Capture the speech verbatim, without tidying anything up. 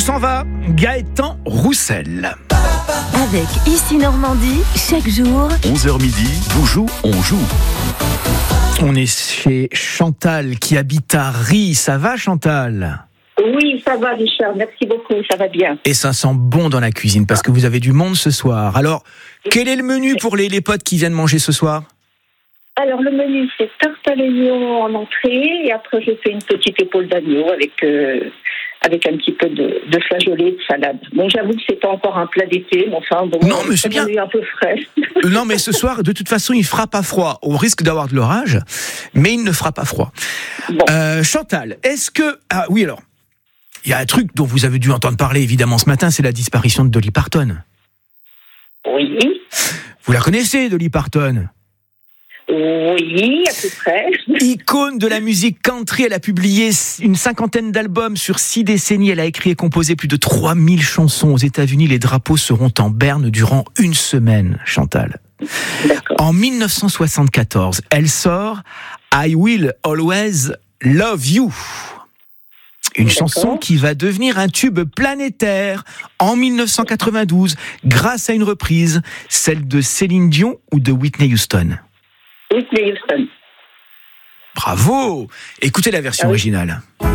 s'en va Gaëtan Roussel. Avec Ici Normandie, chaque jour, onze heures midi, vous joue, on joue. On est chez Chantal qui habite à Ries. Ça va, Chantal ? Oui, ça va, Richard. Merci beaucoup, ça va bien. Et ça sent bon dans la cuisine parce que vous avez du monde ce soir. Alors, quel est le menu pour les, les potes qui viennent manger ce soir ? Alors, le menu, c'est tarte à l'oignon en entrée. Et après, j'ai fait une petite épaule d'agneau avec, euh, avec un petit peu de, de flageolet, de salade. Bon, j'avoue que c'est pas encore un plat d'été, mais enfin, bon, non, mais c'est bien. Un peu frais. Non, mais ce soir, de toute façon, il fera pas froid. On risque d'avoir de l'orage, mais il ne fera pas froid. Bon. Euh, Chantal, est-ce que... Ah oui, alors, il y a un truc dont vous avez dû entendre parler, évidemment, ce matin, c'est la disparition de Dolly Parton. Oui. Vous la connaissez, Dolly Parton ? Oui, à peu près. Icône de la musique country, elle a publié une cinquantaine d'albums sur six décennies. Elle a écrit et composé plus de trois mille chansons. Aux États-Unis, les drapeaux seront en berne durant une semaine, Chantal. D'accord. En dix-neuf cent soixante-quatorze, elle sort I Will Always Love You. Une D'accord. chanson qui va devenir un tube planétaire en dix-neuf cent quatre-vingt-douze grâce à une reprise, celle de Céline Dion ou de Whitney Houston. Whitney Houston. Bravo! Écoutez la version Ah oui. originale.